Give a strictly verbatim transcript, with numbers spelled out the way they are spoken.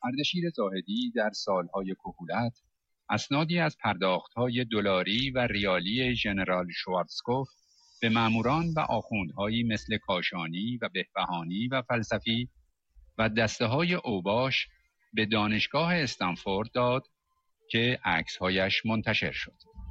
اردشیر زاهدی در سالهای کهولت اسنادی از پرداخت‌های دلاری و ریالی ژنرال شوارزکوف به ماموران و آخوندهایی مثل کاشانی و بهبهانی و فلسفی و دسته‌های اوباش به دانشگاه استنفورد داد که عکس‌هایش منتشر شد.